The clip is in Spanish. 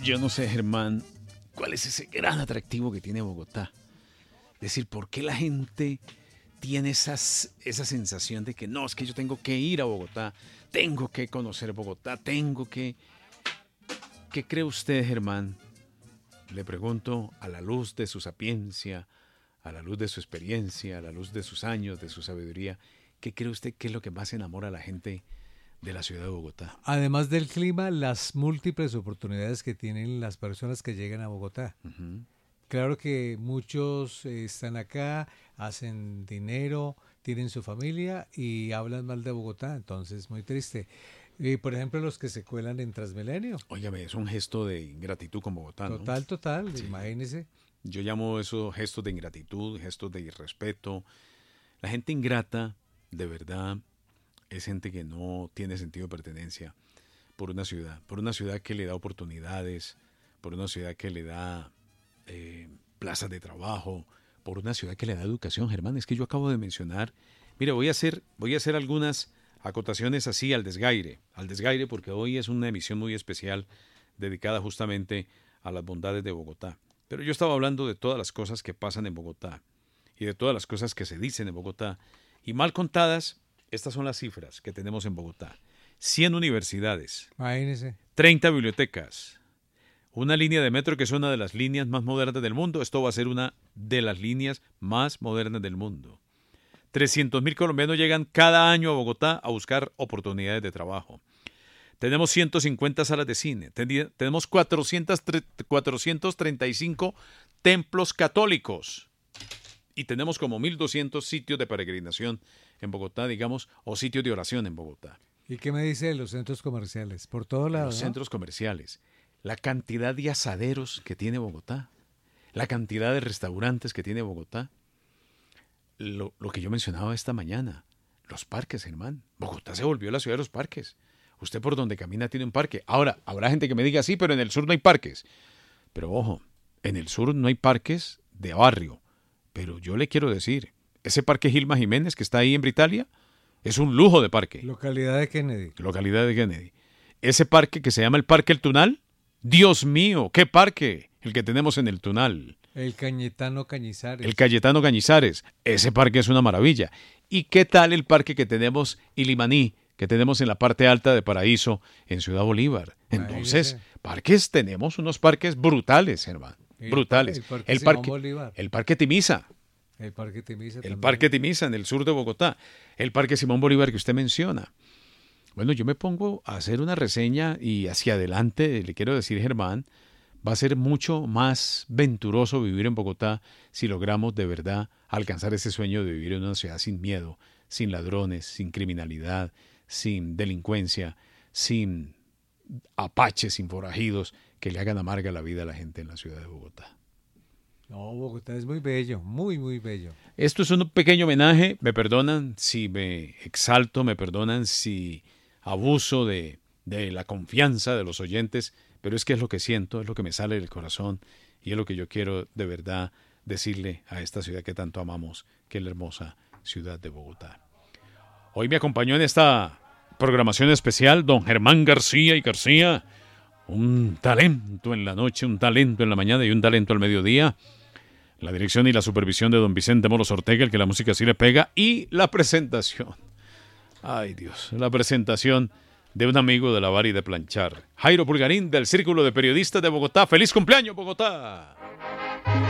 Yo no sé, Germán, cuál es ese gran atractivo que tiene Bogotá. Es decir, ¿por qué la gente tiene esa sensación de que no, es que yo tengo que ir a Bogotá, tengo que conocer Bogotá, tengo que... ¿Qué cree usted, Germán? Le pregunto a la luz de su sapiencia, a la luz de su experiencia, a la luz de sus años, de su sabiduría. ¿Qué cree usted que es lo que más enamora a la gente de la ciudad de Bogotá? Además del clima, las múltiples oportunidades que tienen las personas que llegan a Bogotá. Ujú. Claro que muchos están acá, hacen dinero, tienen su familia y hablan mal de Bogotá, entonces muy triste. Y por ejemplo, los que se cuelan en Transmilenio. Óigame, es un gesto de ingratitud con Bogotá, ¿no? Total, total, Sí. imagínese. Yo llamo eso gestos de ingratitud, gestos de irrespeto. La gente ingrata, de verdad, es gente que no tiene sentido de pertenencia por una ciudad que le da oportunidades, por una ciudad que le da plazas de trabajo, por una ciudad que le da educación. Germán, es que yo acabo de mencionar, mire, voy a hacer algunas acotaciones así al desgaire, porque hoy es una emisión muy especial dedicada justamente a las bondades de Bogotá. Pero yo estaba hablando de todas las cosas que pasan en Bogotá y de todas las cosas que se dicen en Bogotá. Y mal contadas, estas son las cifras que tenemos en Bogotá. 100 universidades, Imagínese. 30 bibliotecas, una línea de metro que es una de las líneas más modernas del mundo. Esto va a ser una de las líneas más modernas del mundo. 300.000 colombianos llegan cada año a Bogotá a buscar oportunidades de trabajo. Tenemos 150 salas de cine. Tenemos 435 templos católicos. Y tenemos como 1.200 sitios de peregrinación en Bogotá, digamos, o sitios de oración en Bogotá. ¿Y qué me dice de los centros comerciales? Por todo lado, Los ¿no? centros comerciales, la cantidad de asaderos que tiene Bogotá, la cantidad de restaurantes que tiene Bogotá, lo que yo mencionaba esta mañana, los parques, Germán. Bogotá se volvió la ciudad de los parques. Usted por donde camina tiene un parque. Ahora, habrá gente que me diga, sí, pero en el sur no hay parques. Pero ojo, en el sur no hay parques de barrio. Pero yo le quiero decir, ese parque Gilma Jiménez que está ahí en Britalia, es un lujo de parque. Localidad de Kennedy. Localidad de Kennedy. Ese parque que se llama el Parque El Tunal, Dios mío, qué parque el que tenemos en el Tunal. El Cañetano Cañizares. El Cayetano Cañizares, ese parque es una maravilla. ¿Y qué tal el parque que tenemos Ilimaní, que tenemos en la parte alta de Paraíso, en Ciudad Bolívar? Entonces, parques, tenemos unos parques brutales, hermano, brutales. El parque Simón Bolívar. El Parque Timisa. El Parque Timisa El también. Parque Timisa en el sur de Bogotá. El Parque Simón Bolívar que usted menciona. Bueno, yo me pongo a hacer una reseña y hacia adelante, le quiero decir, Germán, va a ser mucho más venturoso vivir en Bogotá si logramos de verdad alcanzar ese sueño de vivir en una ciudad sin miedo, sin ladrones, sin criminalidad, sin delincuencia, sin apaches, sin forajidos que le hagan amarga la vida a la gente en la ciudad de Bogotá. No, Bogotá es muy bello, muy, muy bello. Esto es un pequeño homenaje, me perdonan si me exalto, me perdonan si abuso de la confianza de los oyentes, pero es que es lo que siento, es lo que me sale del corazón y es lo que yo quiero de verdad decirle a esta ciudad que tanto amamos, que es la hermosa ciudad de Bogotá. Hoy me acompañó en esta programación especial don Germán García y García, un talento en la noche, un talento en la mañana y un talento al mediodía. La dirección y la supervisión de don Vicente Moros Ortega, el que la música sí le pega, y la presentación. Ay Dios, la presentación de un amigo de lavar y de planchar. Jairo Pulgarín del Círculo de Periodistas de Bogotá. ¡Feliz cumpleaños, Bogotá!